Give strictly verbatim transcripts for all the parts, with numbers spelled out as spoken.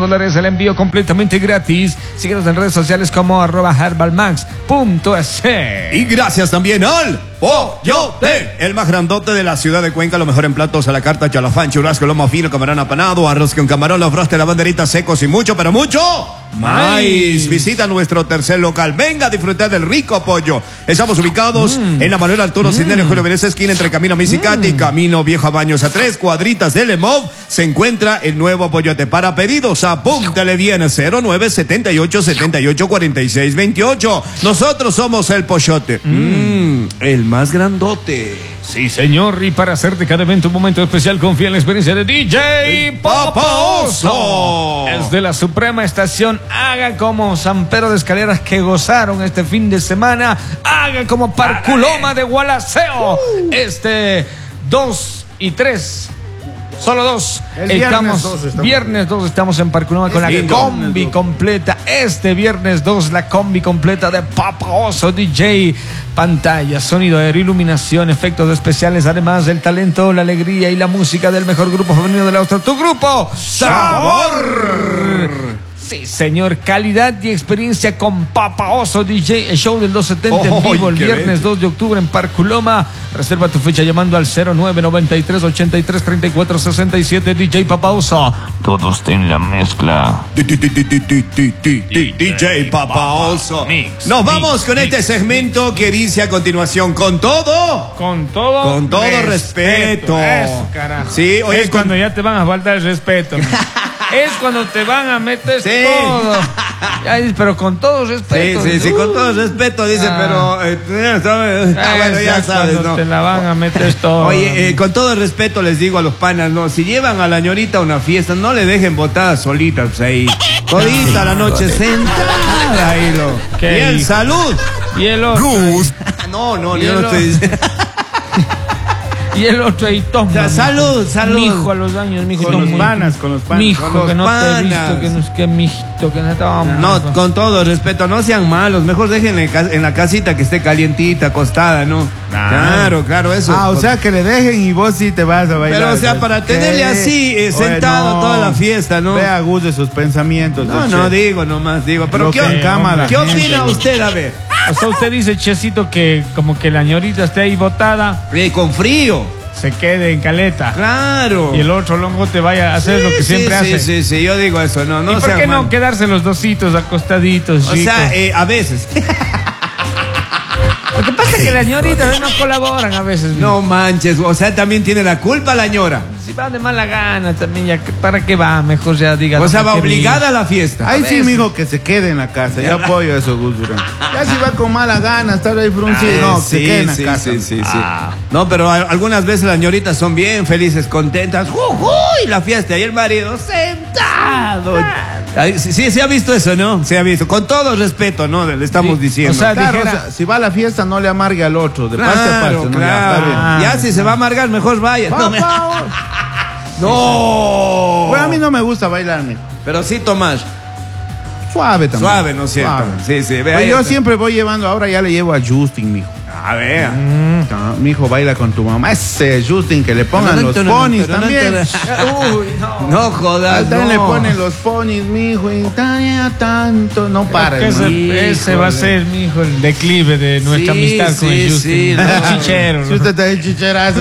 dólares el envío completamente gratis. Síguenos en redes sociales como arroba herbalmax punto es. Y gracias también al Pollote, el más grandote de la ciudad de Cuenca. Lo mejor en platos a la carta: chalafán, churrasco, lomo fino, camarón apanado, arroz con camarón, los frostes, la banderita secos y mucho, pero mucho más. Visita nuestro tercer local. Venga a disfrutar del rico pollo. Estamos ubicados mm. en la Manuel Arturo Cisneros, mm. Julio Vélez, esquina entre Camino Misicati y mm. Camino Viejo Baños. A tres cuadritas del Emov se encuentra el nuevo Pollote. Para pedidos, apúntale bien: cero nueve setenta y ocho setenta y ocho cuarenta y seis veintiocho. Nosotros somos el Pollote. Mm. El más grandote. Sí, señor, y para hacerte cada evento un momento especial, confía en la experiencia de D J Papaoso. Es de la Suprema Estación. Haga como San Pedro de Escaleras, que gozaron este fin de semana. Haga como Parculoma de Gualaceo. Este dos y tres. Solo dos. El estamos, viernes dos estamos. Viernes dos estamos en Parculoma con Sí, la combi completa. Este viernes dos, la combi completa de Papaoso D J. Pantalla, sonido, aero, iluminación, efectos especiales, además del talento, la alegría y la música del mejor grupo femenino de la Austria. Tu grupo, Sabor. Sí, señor, calidad y experiencia con Papaoso D J. El show del doscientos setenta en vivo el viernes dos de octubre en Parculoma. Reserva tu fecha llamando al cero nueve noventa y tres ochenta y tres treinta y cuatro sesenta y siete. D J Papaoso. Todos en la mezcla. D J Papaoso. Nos vamos con este segmento que dice a continuación: con todo, Con todo con todo respeto. Eso, carajo. Sí, oye, es con- cuando ya te van a faltar el respeto. Es cuando te van a meter Sí. todo. Ya dices, pero con todo Sí, respeto. sí, sí, con todo respeto, dice, Ah. pero eh, ¿sabes? Ah, bueno, ya sabes, cuando ¿no? te la van a meter todo. Oye, eh, con todo respeto les digo a los panas, no, si llevan a la ñorita a una fiesta, no le dejen botadas solitas pues, ahí. Todita la noche sentada ahí, lo. Qué Bien, hijo. salud. Y el otro. No, no, Y yo el no estoy diciendo. Y el otro ahí toma. Ya, salud, salud. Mijo a los años, mijo. Con toma. los panas, con los panas. Mijo, Con los que no te he panas. visto, que no es que mijito, que no estaba. No, con todo respeto, no sean malos, mejor dejen en, ca- en la casita que esté calientita, acostada, ¿no? Claro, claro, eso. Ah, o sea que le dejen y vos sí te vas a bailar. Pero, o sea, para tenerle ¿Qué? así, eh, Oye, sentado no. toda la fiesta, ¿no? Ve a gusto de sus pensamientos. No, del no, chef. digo nomás, digo. Pero Lo ¿qué, que en cámara, ¿qué gente. opina usted, a ver? O sea, usted dice, Chesito, que como que la ñorita esté ahí botada, Eh, con frío. se quede en caleta. Claro. Y el otro longo te vaya a hacer Sí, lo que sí, siempre sí, hace. Sí, sí, yo digo eso, no, no ¿Y por sean qué no malos. quedarse los dositos acostaditos, O chicos? sea, eh, a veces. Lo que pasa es que las ñoritas no colaboran a veces. No manches, o sea, también tiene la culpa la ñora. Si va de mala gana también, ya, que- ¿para qué va? Mejor ya diga. O sea, no va me obligada a la fiesta. Ahí A sí, veces. mijo, que se quede en la casa. Yo apoyo eso, Gus Durán. Ya si va con mala gana, estar ahí fruncido. Ah, No, que se sí, quede en la sí, casa. sí, sí, sí. Ah. No, pero a- algunas veces las ñoritas son bien felices, contentas. ¡Uy! La fiesta y el marido sentado. Ay, sí, sí, se ha visto eso, ¿no? Se ha visto. Con todo respeto, ¿no? Le estamos Sí, diciendo. o sea, Claro, dijera- o sea, si va a la fiesta, no le amargue al otro. De parte a claro, parte, ¿no? Ya, claro. está bien. Ya si se va a amargar, mejor vaya. No, me- Papá, no. Bueno, a mí no me gusta bailar, mijo. Pero sí, Tomás. Suave también. Suave, ¿no es cierto? Suave. Sí, sí. Ve Pues ahí yo está. siempre voy llevando, ahora ya le llevo a Justin, mijo. A ver. Ah, mi hijo baila con tu mamá. Ese Justin que le pongan los ponis también. Uy, no. No jodas, Al también le no. ponen los ponis, mi hijo, y tan, tanto. No para, Que ese, hermano. ese va a ser, mi hijo, el declive de nuestra Sí, amistad con sí, el Justin. sí, Un no. chichero. Si usted está de chicherazo.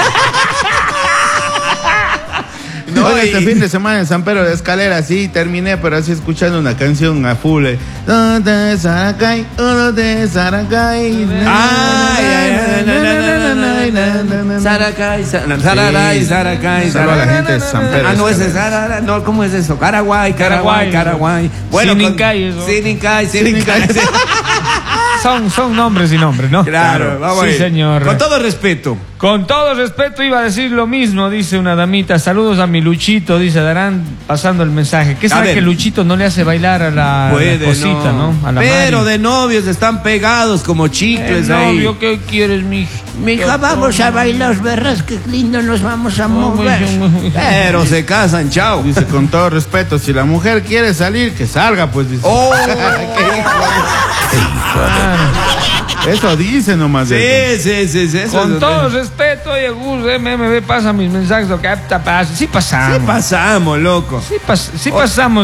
No, Oye, este y- fin de semana en San Pedro de Escalera, sí, terminé, pero así escuchando una canción a full. eh. Uno de Saracay, uno de Saracay. Ay, ay, ay, na, na, na, na, na, na. Saracay, sa- na, Sararay, Saracay, Saludo a la Saracay. gente de San Pedro. Ah, no, de ese es Escalera. Sarara, no, ¿cómo es eso? Caraguay, Caraguay, Caraguay. Caraguay. Sinincay, eso. Sinincay, Sinincay. Son, son nombres y nombres, ¿no? Claro, vamos Sí, ahí. señor. Con todo respeto. Con todo respeto iba a decir lo mismo, dice una damita. Saludos a mi Luchito, dice Darán, pasando el mensaje. ¿Qué A sabe ver. que Luchito no le hace bailar a la, a la Puede, cosita, no? A la Pero Mari. de novios están pegados como Eh, chicles ahí. novio, ¿qué quieres, mi Mija, vamos a bailar, verás que lindo nos vamos a mover. Pero se casan, chao. Dice con todo respeto, si la mujer quiere salir, que salga, pues dice. Oh, Eso dice nomás. eso. sí, sí, sí, sí, eso Con es- todo respeto, oye, Gus, M M B pasa mis mensajes, lo que apta pasa. Sí pasamos. Sí pasamos, loco. Sí, pas- sí pasamos.